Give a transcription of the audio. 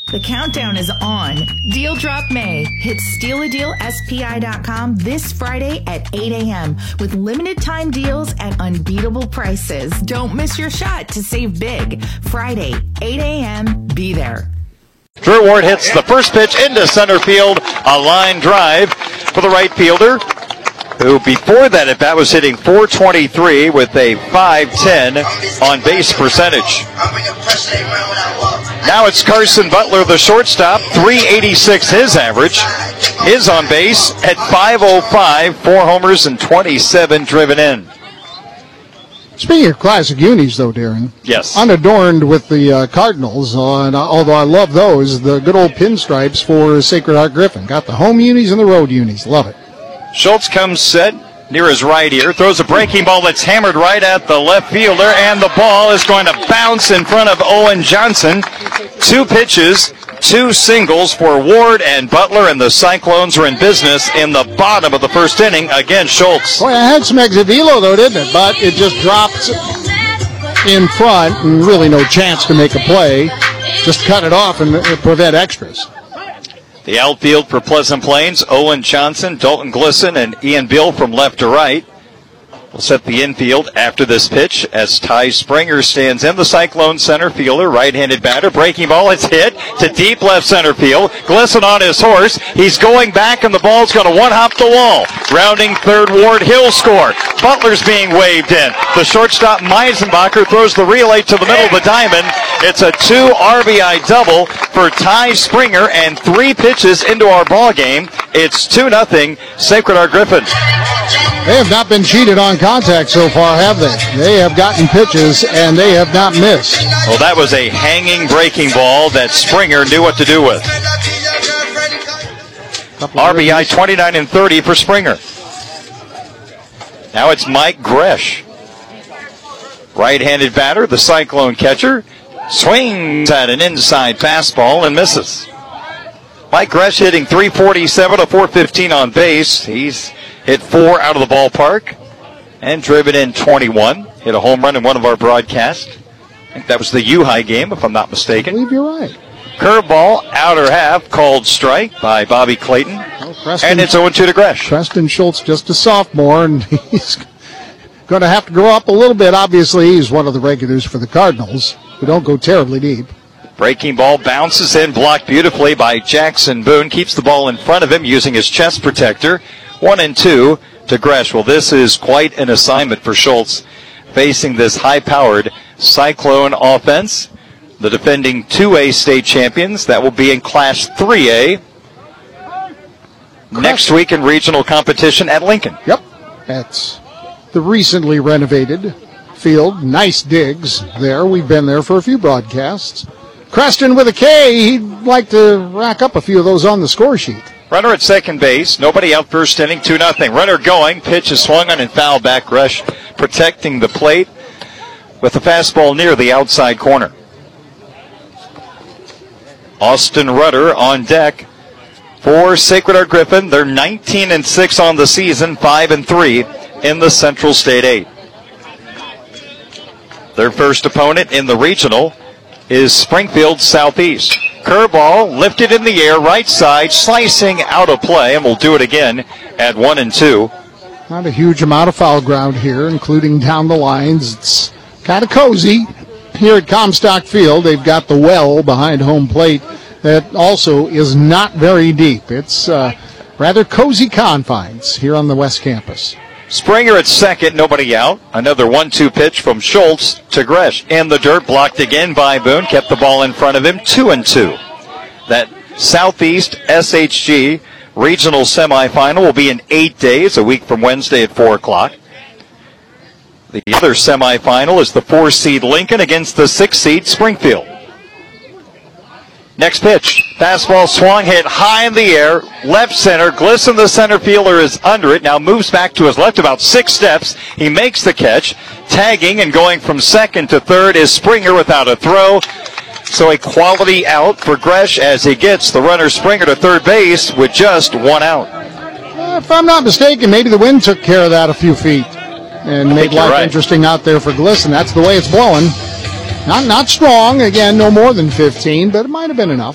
The countdown is on. Deal Drop May hits StealADealSPI.com this Friday at 8 a.m. with limited time deals at unbeatable prices. Don't miss your shot to save big. Friday, 8 a.m. Be there. Drew Ward hits the first pitch into center field, a line drive for the right fielder, who before that at bat was hitting .423 with a .510 on base percentage. Now it's Carson Butler, the shortstop, .386 his average. His on base at .505, 4 homers and 27 driven in. Speaking of classic unis, though, Darren. Yes. Unadorned with the Cardinals, although I love those, the good old pinstripes for Sacred Heart Griffin. Got the home unis and the road unis. Love it. Schultz comes set near his right ear, throws a breaking ball that's hammered right at the left fielder, and the ball is going to bounce in front of Owen Johnson. 2 pitches, 2 singles for Ward and Butler, and the Cyclones are in business in the bottom of the first inning against Schultz. Boy, I had some exit velo, though, didn't it? But it just dropped in front, and really no chance to make a play. Just cut it off and prevent extras. The outfield for Pleasant Plains, Owen Johnson, Dalton Glisson, and Ian Bill from left to right. We'll set the infield after this pitch as Ty Springer stands in. The Cyclone center fielder, right-handed batter. Breaking ball, it's hit to deep left center field. Glisson on his horse. He's going back, and the ball's going to one-hop the wall. Rounding third, Ward Hill score. Butler's being waved in. The shortstop, Meisenbacher, throws the relay to the middle of the diamond. It's a 2 RBI double for Ty Springer, and 3 pitches into our ball game. It's 2-0 Sacred Heart Griffin. They have not been cheated on contact so far, have they? They have gotten pitches, and they have not missed. Well, that was a hanging breaking ball that Springer knew what to do with. RBI 29 and 30 for Springer. Now it's Mike Gresh. Right-handed batter, the Cyclone catcher, swings at an inside fastball and misses. Mike Gresh hitting .347, a .415 on base. He's hit 4 out of the ballpark and driven in 21. Hit a home run in one of our broadcasts. I think that was the U-High game, if I'm not mistaken. I believe you're right. Curveball, outer half, called strike by Bobby Clayton. And it's 0-2 to Gresh. Preston Schultz, just a sophomore, and he's going to have to grow up a little bit. Obviously, he's one of the regulars for the Cardinals, who don't go terribly deep. Breaking ball bounces in, blocked beautifully by Jackson Boone. Keeps the ball in front of him using his chest protector. 1-2 to Gresh. Well, this is quite an assignment for Schultz, facing this high-powered Cyclone offense. The defending 2A state champions, that will be in Class 3A next week in regional competition at Lincoln. Yep, that's the recently renovated field. Nice digs there. We've been there for a few broadcasts. Creston with a K. He'd like to rack up a few of those on the score sheet. Runner at second base. Nobody out first inning. 2-0. Runner going. Pitch is swung on and foul back. Gresh protecting the plate with the fastball near the outside corner. Austin Rudder on deck for Sacred Heart Griffin. They're 19-6 on the season, 5-3 in the Central State 8. Their first opponent in the regional is Springfield Southeast. Curveball lifted in the air, right side, slicing out of play, and we'll do it again at 1-2. Not a huge amount of foul ground here, including down the lines. It's kind of cozy here at Comstock Field. They've got the well behind home plate that also is not very deep. It's rather cozy confines here on the West Campus. Springer at second, nobody out. Another 1-2 pitch from Schultz to Gresh. In the dirt, blocked again by Boone. Kept the ball in front of him, 2-2. That Southeast SHG regional semifinal will be in 8 days, a week from Wednesday at 4 o'clock. The other semifinal is the 4-seed Lincoln against the 6-seed Springfield. Next pitch. Fastball swung, hit high in the air, left center. Glisson, the center fielder, is under it. Now moves back to his left about 6 steps. He makes the catch. Tagging and going from second to third is Springer without a throw. So a quality out for Gresh as he gets the runner Springer to third base with just 1 out. If I'm not mistaken, maybe the wind took care of that a few feet and made life interesting out there for Glisson. That's the way it's blowing. Not strong, again, no more than 15, but it might have been enough.